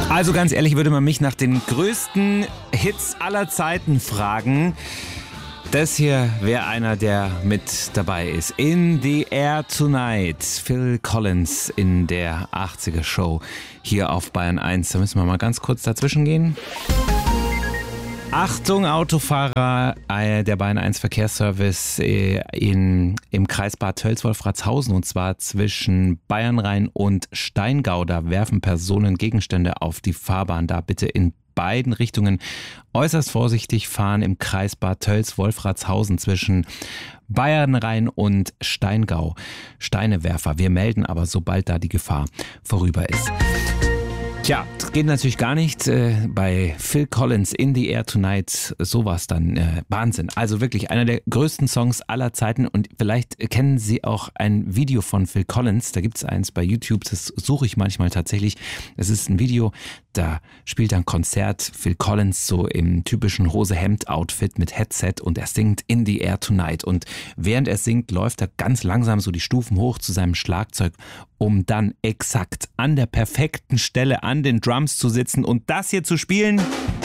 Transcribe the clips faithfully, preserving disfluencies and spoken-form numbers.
Also ganz ehrlich, würde man mich nach den größten Hits aller Zeiten fragen. Das hier wäre einer, der mit dabei ist. In the Air Tonight. Phil Collins in der achtziger Show hier auf Bayern eins. Da müssen wir mal ganz kurz dazwischen gehen. Achtung, Autofahrer, der Bayern eins Verkehrsservice in, im Kreis Bad Tölz-Wolfratshausen, und zwar zwischen Bayernrhein und Steingau. Da werfen Personen Gegenstände auf die Fahrbahn. Da bitte in beiden Richtungen äußerst vorsichtig fahren im Kreis Bad Tölz-Wolfratshausen zwischen Bayernrhein und Steingau. Steinewerfer. Wir melden aber, sobald da die Gefahr vorüber ist. Tja, das geht natürlich gar nicht. Äh, bei Phil Collins, In the Air Tonight, sowas dann. Äh, Wahnsinn. Also wirklich einer der größten Songs aller Zeiten. Und vielleicht kennen Sie auch ein Video von Phil Collins. Da gibt es eins bei YouTube, das suche ich manchmal tatsächlich. Es ist ein Video, da spielt er ein Konzert. Phil Collins so im typischen Hose-Hemd-Outfit mit Headset und er singt In the Air Tonight. Und während er singt, läuft er ganz langsam so die Stufen hoch zu seinem Schlagzeug, um dann exakt an der perfekten Stelle an den Drums zu sitzen und das hier zu spielen.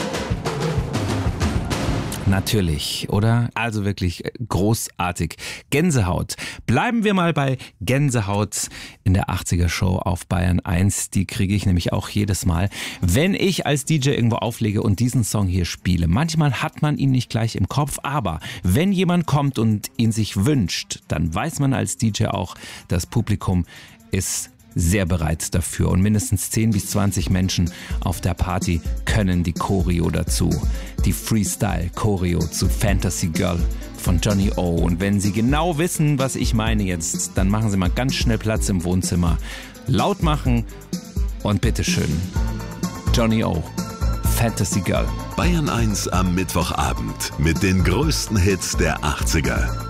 Natürlich, oder? Also wirklich großartig. Gänsehaut. Bleiben wir mal bei Gänsehaut in der achtziger Show auf Bayern eins. Die kriege ich nämlich auch jedes Mal, wenn ich als D J irgendwo auflege und diesen Song hier spiele. Manchmal hat man ihn nicht gleich im Kopf, aber wenn jemand kommt und ihn sich wünscht, dann weiß man als D J auch, das Publikum ist sehr bereit dafür und mindestens zehn bis zwanzig Menschen auf der Party können die Choreo dazu. Die Freestyle-Choreo zu Fantasy Girl von Johnny O. Und wenn Sie genau wissen, was ich meine jetzt, dann machen Sie mal ganz schnell Platz im Wohnzimmer. Laut machen und bitteschön. Johnny O. Fantasy Girl. Bayern eins am Mittwochabend mit den größten Hits der achtziger.